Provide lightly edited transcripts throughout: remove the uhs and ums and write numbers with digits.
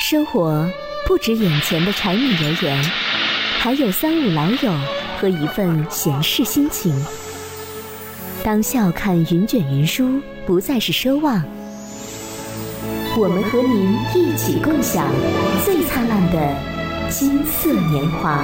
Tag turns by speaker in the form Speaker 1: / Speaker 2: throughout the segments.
Speaker 1: 生活不止眼前的柴米油盐，还有三五老友和一份闲适心情。当笑看云卷云舒不再是奢望，我们和您一起共享最灿烂的金色年华。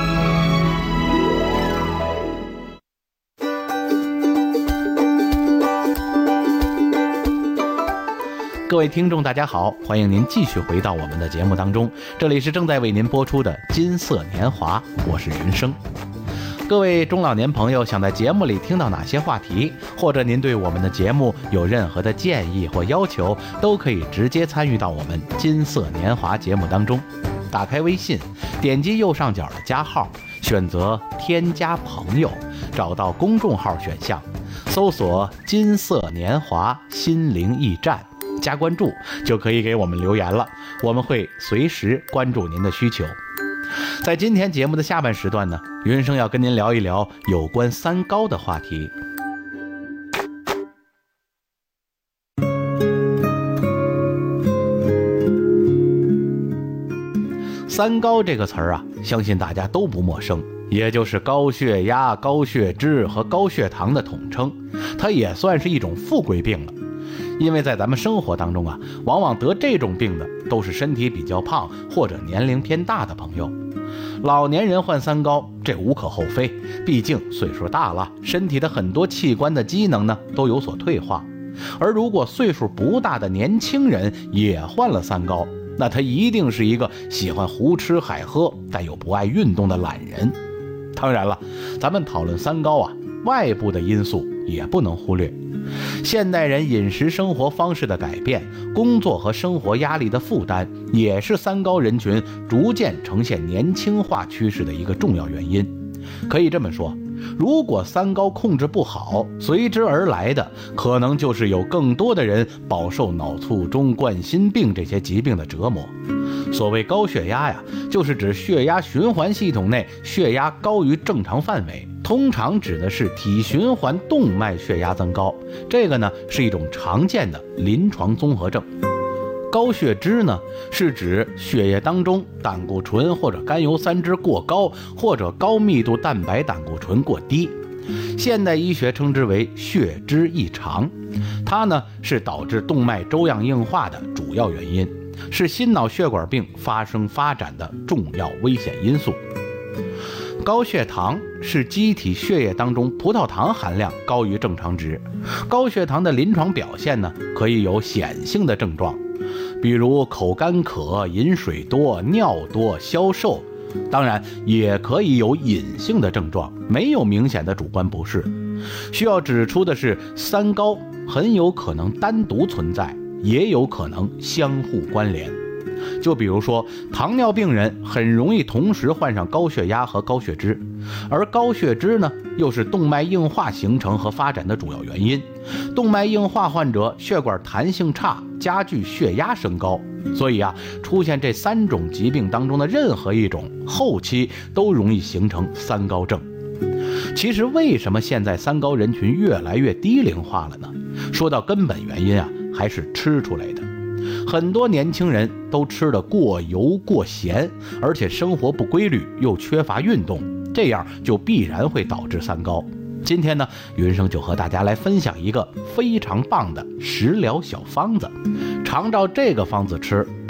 Speaker 2: 各位听众大家好，欢迎您继续回到我们的节目当中，这里是正在为您播出的金色年华，我是云生。各位中老年朋友想在节目里听到哪些话题，或者您对我们的节目有任何的建议或要求，都可以直接参与到我们金色年华节目当中。打开微信，点击右上角的加号，选择添加朋友，找到公众号选项，搜索金色年华心灵驿站，加关注就可以给我们留言了，我们会随时关注您的需求。在今天节目的下半时段呢，云生要跟您聊一聊有关三高的话题。三高这个词儿啊，相信大家都不陌生，也就是高血压、高血脂和高血糖的统称，它也算是一种富贵病了。因为在咱们生活当中啊，往往得这种病的都是身体比较胖或者年龄偏大的朋友。老年人患三高，这无可厚非，毕竟岁数大了，身体的很多器官的机能呢都有所退化。而如果岁数不大的年轻人也患了三高，那他一定是一个喜欢胡吃海喝但又不爱运动的懒人。当然了，咱们讨论三高啊，外部的因素也不能忽略。现代人饮食生活方式的改变，工作和生活压力的负担，也是三高人群逐渐呈现年轻化趋势的一个重要原因。可以这么说，如果三高控制不好，随之而来的可能就是有更多的人饱受脑卒中、冠心病这些疾病的折磨。所谓高血压呀，就是指血压循环系统内血压高于正常范围，通常指的是体循环动脉血压增高，这个呢是一种常见的临床综合症。高血脂呢，是指血液当中胆固醇或者甘油三酯过高，或者高密度蛋白胆固醇过低。现代医学称之为血脂异常，它呢是导致动脉粥样硬化的主要原因，是心脑血管病发生发展的重要危险因素。高血糖是机体血液当中葡萄糖含量高于正常值。高血糖的临床表现呢，可以有显性的症状，比如口干渴、饮水多、尿多、消瘦，当然也可以有隐性的症状，没有明显的主观不适。需要指出的是，三高很有可能单独存在，也有可能相互关联。就比如说，糖尿病人很容易同时患上高血压和高血脂，而高血脂呢，又是动脉硬化形成和发展的主要原因。动脉硬化患者血管弹性差，加剧血压升高，所以啊，出现这三种疾病当中的任何一种，后期都容易形成三高症。其实为什么现在三高人群越来越低龄化了呢？说到根本原因啊，还是吃出来的。很多年轻人都吃得过油过咸，而且生活不规律，又缺乏运动，这样就必然会导致三高。今天呢，云生就和大家来分享一个非常棒的食疗小方子，常照这个方子吃，